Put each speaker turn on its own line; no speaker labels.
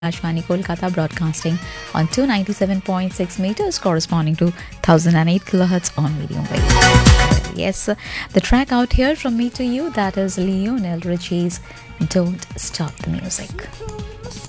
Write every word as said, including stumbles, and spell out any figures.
Ashwani Kolkata broadcasting on two ninety-seven point six meters corresponding to one thousand eight kilohertz on medium wave. Yes, the track out here from me to you, that is Lionel Richie's Don't Stop the Music.